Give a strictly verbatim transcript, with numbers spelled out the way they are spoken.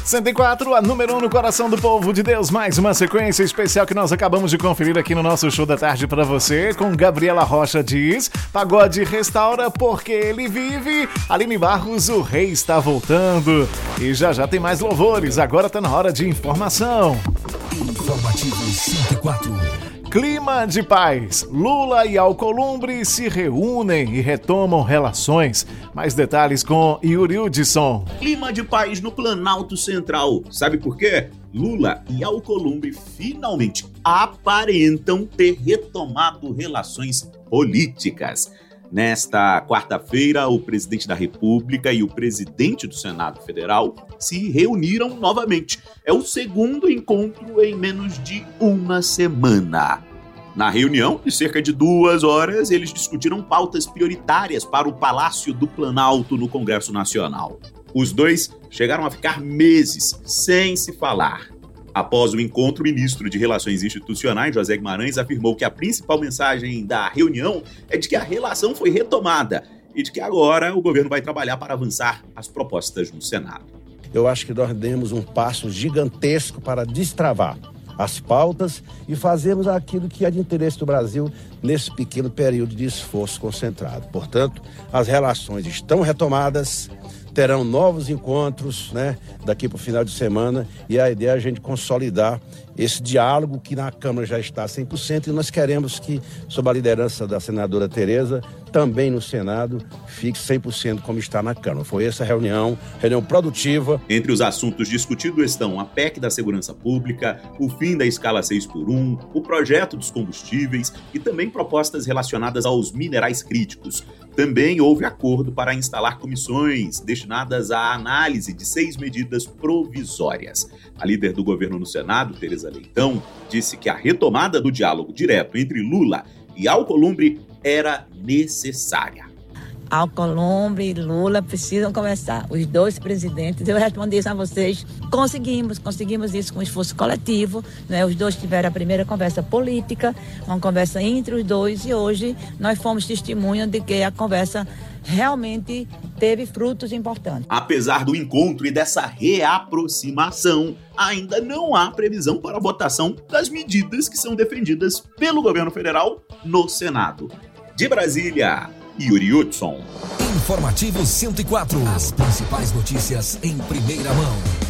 cento e quatro, a número um no coração do povo de Deus. Mais uma sequência especial que nós acabamos de conferir aqui no nosso show da tarde pra você, com Gabriela Rocha diz, pagode restaura porque ele vive. Aline Barros, o rei está voltando. E já já tem mais louvores, agora tá na hora de informação. Informativo cento e quatro. Clima de paz. Lula e Alcolumbre se reúnem e retomam relações. Mais detalhes com Yuri Hudson. Clima de paz no Planalto Central. Sabe por quê? Lula e Alcolumbre finalmente aparentam ter retomado relações políticas. Nesta quarta-feira, o presidente da República e o presidente do Senado Federal se reuniram novamente. É o segundo encontro em menos de uma semana. Na reunião, de cerca de duas horas, eles discutiram pautas prioritárias para o Palácio do Planalto no Congresso Nacional. Os dois chegaram a ficar meses sem se falar. Após o encontro, o ministro de Relações Institucionais, José Guimarães, afirmou que a principal mensagem da reunião é de que a relação foi retomada e de que agora o governo vai trabalhar para avançar as propostas no Senado. Eu acho que nós demos um passo gigantesco para destravar as pautas e fazermos aquilo que é de interesse do Brasil nesse pequeno período de esforço concentrado. Portanto, as relações estão retomadas, terão novos encontros, né, daqui para o final de semana, e a ideia é a gente consolidar esse diálogo que na Câmara já está cem por cento, e nós queremos que, sob a liderança da senadora Tereza, também no Senado, fique cem por cento como está na Câmara. Foi essa reunião, reunião produtiva. Entre os assuntos discutidos estão a P E C da Segurança Pública, o fim da escala seis por um, o projeto dos combustíveis e também propostas relacionadas aos minerais críticos. Também houve acordo para instalar comissões destinadas à análise de seis medidas provisórias. A líder do governo no Senado, Tereza Leitão, disse que a retomada do diálogo direto entre Lula e Alcolumbre era necessária. Alcolumbre e Lula precisam conversar. Os dois presidentes, eu respondi isso a vocês, conseguimos, conseguimos isso com esforço coletivo, né? Os dois tiveram a primeira conversa política, uma conversa entre os dois, e hoje nós fomos testemunha de que a conversa realmente teve frutos importantes. Apesar do encontro e dessa reaproximação, ainda não há previsão para a votação das medidas que são defendidas pelo governo federal no Senado. De Brasília, Yuri Hudson. Informativo cento e quatro. As principais notícias em primeira mão.